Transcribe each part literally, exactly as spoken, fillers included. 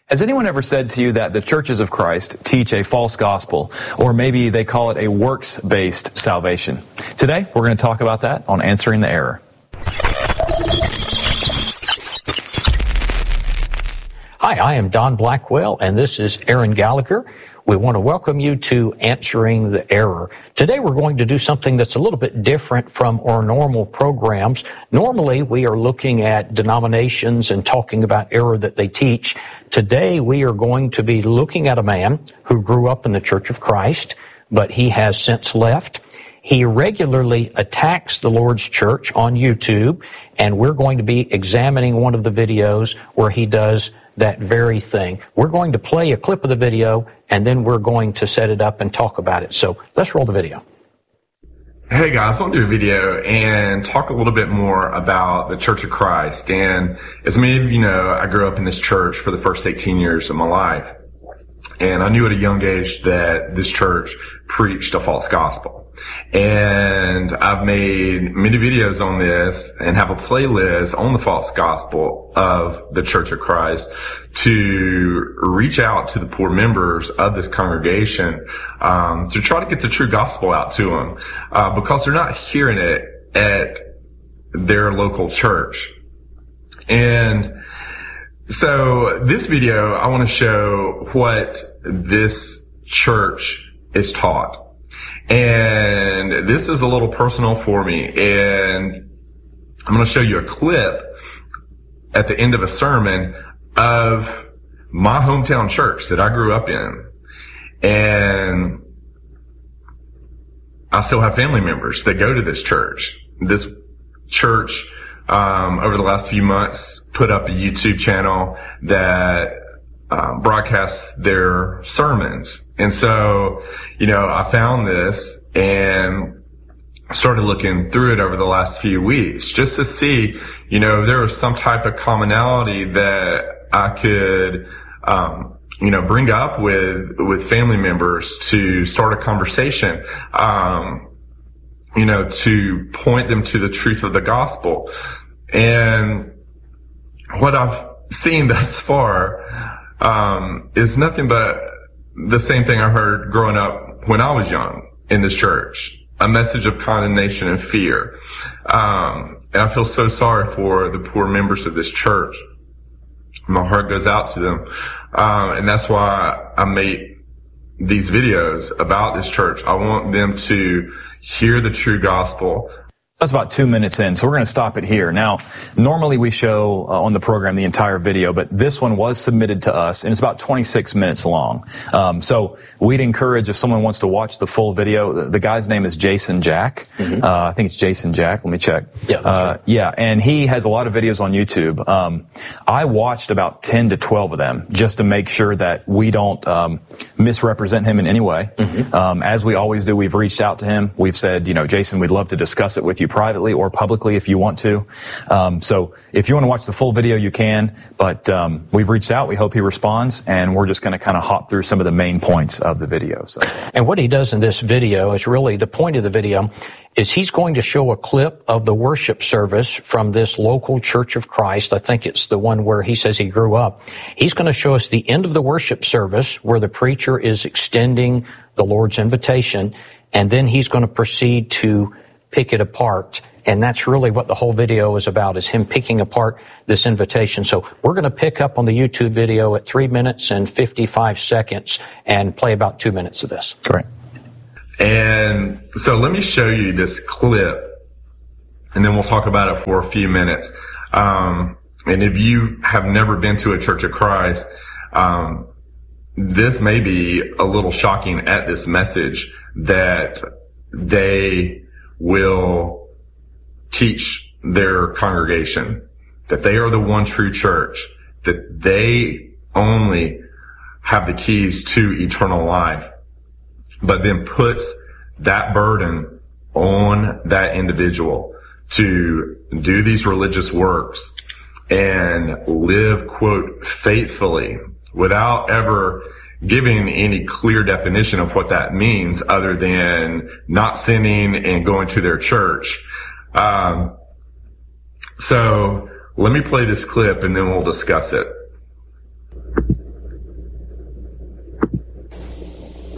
Has anyone ever said to you that the churches of Christ teach a false gospel, or maybe they call it a works-based salvation? Today, we're going to talk about that on Answering the Error. Hi, I am Don Blackwell, and this is Aaron Gallagher. We want to welcome you to Answering the Error. Today we're going to do something that's a little bit different from our normal programs. Normally we are looking at denominations and talking about error that they teach. Today we are going to be looking at a man who grew up in the Church of Christ, but he has since left. He regularly attacks the Lord's Church on YouTube, and we're going to be examining one of the videos where he does that very thing. We're going to play a clip of the video, and then we're going to set it up and talk about it. So let's roll the video. Hey guys, I want to do a video and talk a little bit more about the Church of Christ. And as many of you know, I grew up in this church for the first eighteen years of my life. And I knew at a young age that this church preached a false gospel. And I've made many videos on this and have a playlist on the false gospel of the Church of Christ to reach out to the poor members of this congregation, um, to try to get the true gospel out to them, uh, because they're not hearing it at their local church. And so this video, I want to show what this church is taught. And this is a little personal for me. And I'm going to show you a clip at the end of a sermon of my hometown church that I grew up in. And I still have family members that go to this church. This church, um, over the last few months, put up a YouTube channel that Um, broadcast their sermons. And so, you know, I found this and started looking through it over the last few weeks just to see, you know, if there was some type of commonality that I could, um, you know, bring up with, with family members to start a conversation, um, you know, to point them to the truth of the gospel. And what I've seen thus far, Um, is nothing but the same thing I heard growing up when I was young in this church. A message of condemnation and fear. Um, and I feel so sorry for the poor members of this church. My heart goes out to them. Um, and that's why I make these videos about this church. I want them to hear the true gospel. That's about two minutes in, so we're going to stop it here. Now, normally we show uh, on the program the entire video, but this one was submitted to us, and it's about twenty-six minutes long. Um, so we'd encourage if someone wants to watch the full video, the, the guy's name is Jason Jack. Mm-hmm. Uh, I think it's Jason Jack. Let me check. Yeah, that's uh, right. Yeah, and he has a lot of videos on YouTube. Um, I watched about ten to twelve of them just to make sure that we don't um, misrepresent him in any way. Mm-hmm. Um, as we always do, we've reached out to him. We've said, you know, Jason, we'd love to discuss it with you privately or publicly if you want to. Um, so if you want to watch the full video, you can. But um, we've reached out. We hope he responds, and we're just going to kind of hop through some of the main points of the video. So. And what he does in this video is really the point of the video is he's going to show a clip of the worship service from this local Church of Christ. I think it's the one where he says he grew up. He's going to show us the end of the worship service where the preacher is extending the Lord's invitation, and then he's going to proceed to pick it apart. And that's really what the whole video is about, is him picking apart this invitation. So we're going to pick up on the YouTube video at three minutes and fifty-five seconds and play about two minutes of this. Correct. And so let me show you this clip, and then we'll talk about it for a few minutes. Um, and if you have never been to a Church of Christ, um, this may be a little shocking at this message that they will teach their congregation that they are the one true church, that they only have the keys to eternal life, but then puts that burden on that individual to do these religious works and live, quote, faithfully without ever giving any clear definition of what that means other than not sinning and going to their church. Um, so let me play this clip and then we'll discuss it.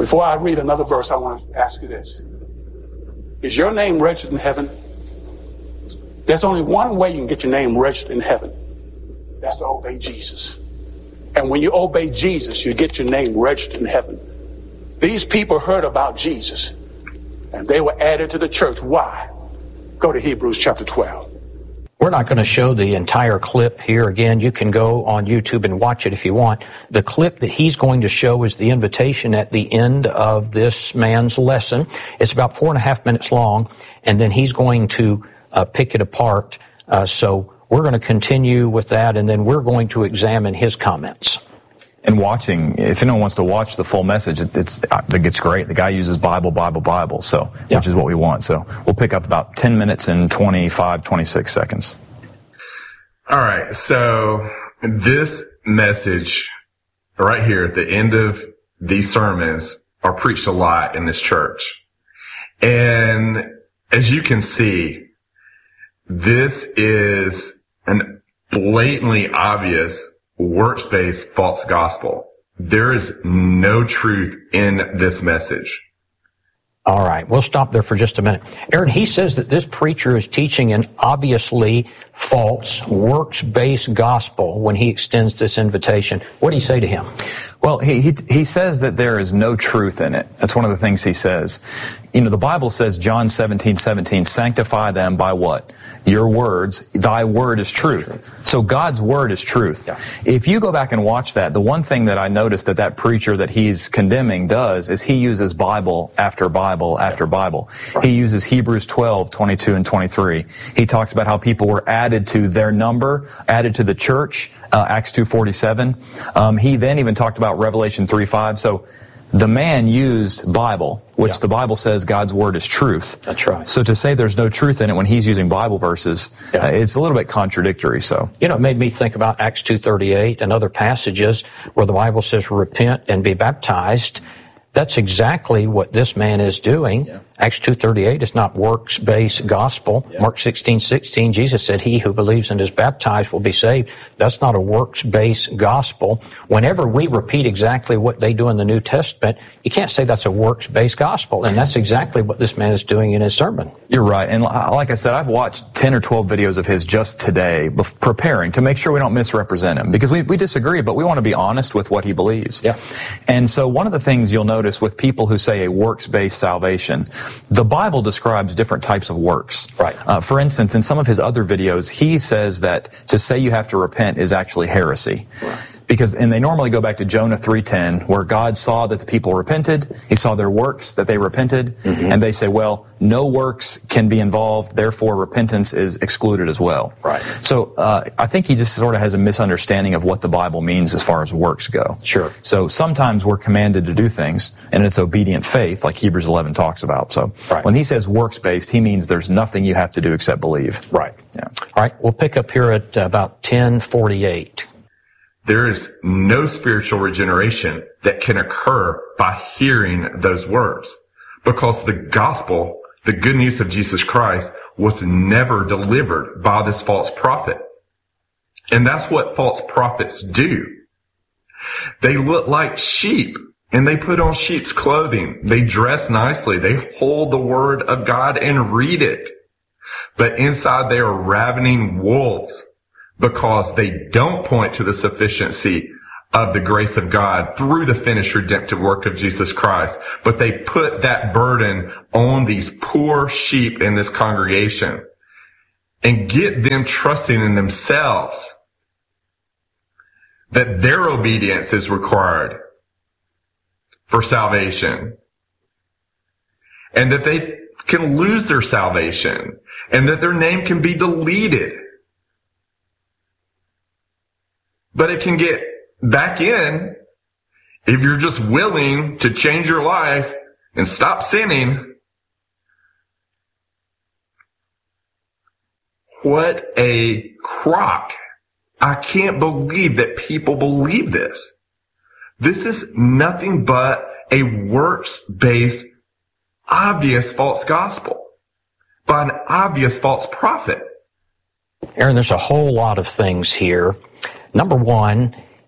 Before I read another verse, I want to ask you this. Is your name registered in heaven? There's only one way you can get your name registered in heaven. That's to obey Jesus. And when you obey Jesus, you get your name registered in heaven. These people heard about Jesus, and they were added to the church. Why? Go to Hebrews chapter twelve. We're not going to show the entire clip here. Again, you can go on YouTube and watch it if you want. The clip that he's going to show is the invitation at the end of this man's lesson. It's about four and a half minutes long, and then he's going to uh, pick it apart. Uh, so we're going to continue with that, and then we're going to examine his comments. And watching, if anyone wants to watch the full message, it, it's, I think it's great. The guy uses Bible, Bible, Bible, so, yeah. Which is what we want. So we'll pick up about ten minutes and twenty-five, twenty-six seconds. All right. So this message right here at the end of these sermons are preached a lot in this church. And as you can see, this is an blatantly obvious works-based false gospel. There is no truth in this message. All right, we'll stop there for just a minute. Aaron, he says that this preacher is teaching an obviously false works-based gospel when he extends this invitation. What do you say to him? Well, he, he he says that there is no truth in it. That's one of the things he says. You know, the Bible says, John seventeen seventeen, sanctify them by what? Your words. Thy word is truth. truth. So God's word is truth. Yeah. If you go back and watch that, the one thing that I noticed that that preacher that he's condemning does is he uses Bible after Bible after yeah. Bible. Right. He uses Hebrews twelve, twenty-two and twenty-three. He talks about how people were added to their number, added to the church, uh, Acts two forty-seven. Um, he then even talked about Revelation three five. So the man used Bible, which yeah. the Bible says God's word is truth. That's right. So to say there's no truth in it when he's using Bible verses, yeah. uh, it's a little bit contradictory. So you know, it made me think about Acts two thirty-eight and other passages where the Bible says repent and be baptized. That's exactly what this man is doing. Yeah. Acts two thirty-eight is not works-based gospel. Yeah. Mark sixteen sixteen, Jesus said, he who believes and is baptized will be saved. That's not a works-based gospel. Whenever we repeat exactly what they do in the New Testament, you can't say that's a works-based gospel. And that's exactly what this man is doing in his sermon. You're right. And like I said, I've watched ten or twelve videos of his just today, preparing to make sure we don't misrepresent him. Because we, we disagree, but we want to be honest with what he believes. Yeah. And so one of the things you'll notice with people who say a works-based salvation, the Bible describes different types of works. Right. Uh, for instance, in some of his other videos, he says that to say you have to repent is actually heresy. Right. Because, and they normally go back to Jonah three ten, where God saw that the people repented, he saw their works, that they repented, mm-hmm. and they say, well, no works can be involved, therefore repentance is excluded as well. Right. So, uh, I think he just sort of has a misunderstanding of what the Bible means as far as works go. Sure. So sometimes we're commanded to do things, and it's obedient faith, like Hebrews eleven talks about. So, right. when he says works-based, he means there's nothing you have to do except believe. Right. Yeah. All right, we'll pick up here at about ten forty-eight. There is no spiritual regeneration that can occur by hearing those words, because the gospel, the good news of Jesus Christ, was never delivered by this false prophet. And that's what false prophets do. They look like sheep, and they put on sheep's clothing. They dress nicely. They hold the word of God and read it. But inside they are ravening wolves, because they don't point to the sufficiency of the grace of God through the finished redemptive work of Jesus Christ. But they put that burden on these poor sheep in this congregation and get them trusting in themselves that their obedience is required for salvation, and that they can lose their salvation, and that their name can be deleted. But it can get back in if you're just willing to change your life and stop sinning. What a crock. I can't believe that people believe this. This is nothing but a works-based, obvious false gospel by an obvious false prophet. Aaron, there's a whole lot of things here. Number one,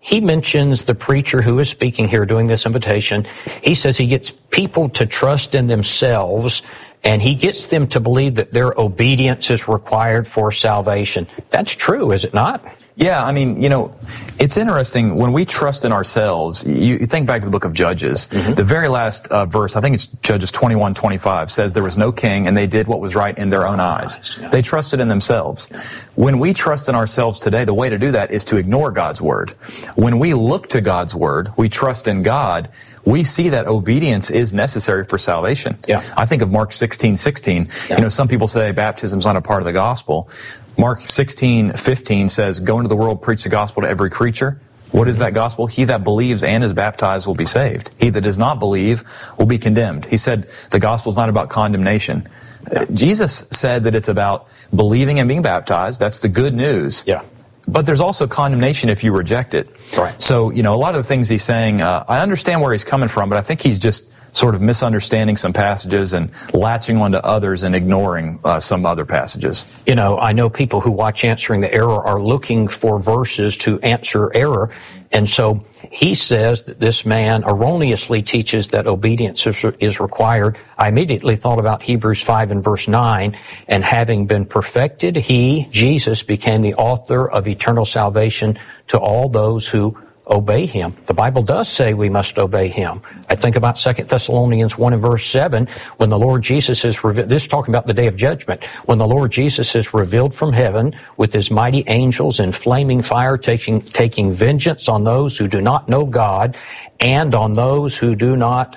he mentions the preacher who is speaking here doing this invitation. He says he gets people to trust in themselves, and he gets them to believe that their obedience is required for salvation. That's true, is it not? Yeah, I mean, you know, it's interesting when we trust in ourselves. You, you think back to the book of Judges. Mm-hmm. The very last uh, verse, I think it's Judges twenty-one twenty-five, says there was no king and they did what was right in their own eyes. Nice, yeah. They trusted in themselves. Yeah. When we trust in ourselves today, the way to do that is to ignore God's word. When we look to God's word, we trust in God, we see that obedience is necessary for salvation. Yeah. I think of Mark sixteen sixteen. Yeah. You know, some people say baptism's not a part of the gospel. Mark sixteen fifteen says, go into the world, preach the gospel to every creature. What is that gospel? He that believes and is baptized will be saved. He that does not believe will be condemned. He said the gospel is not about condemnation. Yeah. Jesus said that it's about believing and being baptized. That's the good news. Yeah. But there's also condemnation if you reject it. Right. So, you know, a lot of the things he's saying, uh, I understand where he's coming from, but I think he's just sort of misunderstanding some passages and latching onto others and ignoring uh, some other passages. You know, I know people who watch Answering the Error are looking for verses to answer error. And so he says that this man erroneously teaches that obedience is, is required. I immediately thought about Hebrews five and verse nine, and having been perfected, he, Jesus, became the author of eternal salvation to all those who obey him. The Bible does say we must obey him. I think about Second Thessalonians one and verse seven, when the Lord Jesus is revealed, this is talking about the day of judgment, when the Lord Jesus is revealed from heaven with his mighty angels in flaming fire, taking, taking vengeance on those who do not know God and on those who do not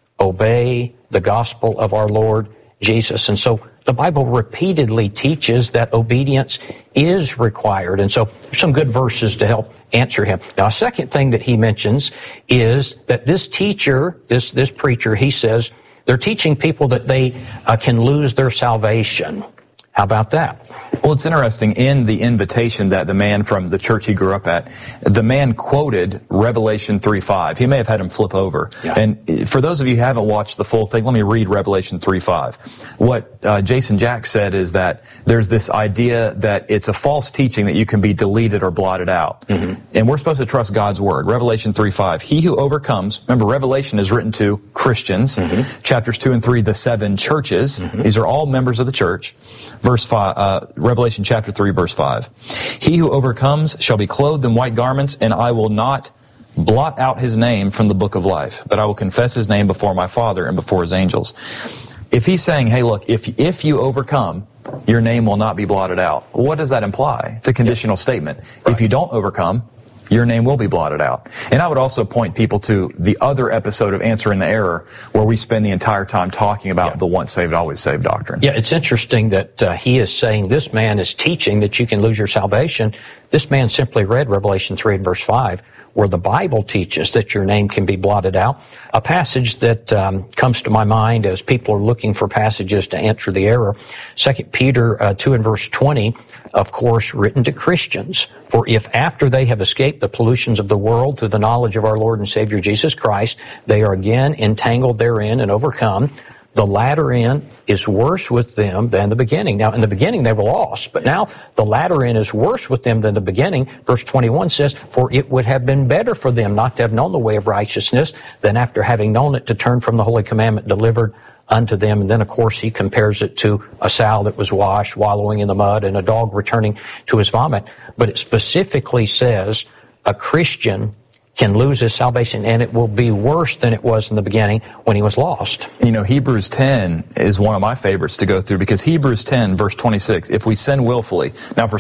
obey the gospel of our Lord Jesus. And so the Bible repeatedly teaches that obedience is required. And so there's some good verses to help answer him. Now, a second thing that he mentions is that this teacher, this, this preacher, he says, they're teaching people that they uh, can lose their salvation. How about that? Well, it's interesting. In the invitation that the man from the church he grew up at, the man quoted Revelation three five. He may have had him flip over. Yeah. And for those of you who haven't watched the full thing, let me read Revelation three five. What uh, Jason Jack said is that there's this idea that it's a false teaching that you can be deleted or blotted out. Mm-hmm. And we're supposed to trust God's word. Revelation three five. He who overcomes, remember Revelation is written to Christians. Mm-hmm. Chapters two and three, the seven churches. Mm-hmm. These are all members of the church. Verse five, uh, Revelation chapter three, verse five. He who overcomes shall be clothed in white garments, and I will not blot out his name from the book of life, but I will confess his name before my Father and before his angels. If he's saying, hey, look, if if you overcome, your name will not be blotted out. What does that imply? It's a conditional yeah. statement. Right. If you don't overcome, your name will be blotted out. And I would also point people to the other episode of Answering the Error, where we spend the entire time talking about yeah. the once saved, always saved doctrine. Yeah, it's interesting that uh, he is saying this man is teaching that you can lose your salvation. This man simply read Revelation three and verse five, where the Bible teaches that your name can be blotted out. A passage that um, comes to my mind as people are looking for passages to answer the error, Second Peter uh, two and verse twenty, of course, written to Christians. For if after they have escaped the pollutions of the world through the knowledge of our Lord and Savior Jesus Christ, they are again entangled therein and overcome, the latter end is worse with them than the beginning. Now, in the beginning, they were lost, but now the latter end is worse with them than the beginning. Verse twenty-one says, for it would have been better for them not to have known the way of righteousness than after having known it to turn from the holy commandment delivered unto them. And then, of course, he compares it to a sow that was washed, wallowing in the mud, and a dog returning to his vomit. But it specifically says a Christian can lose his salvation, and it will be worse than it was in the beginning when he was lost. You know, Hebrews ten is one of my favorites to go through, because Hebrews ten, verse twenty-six, if we sin willfully. Now, for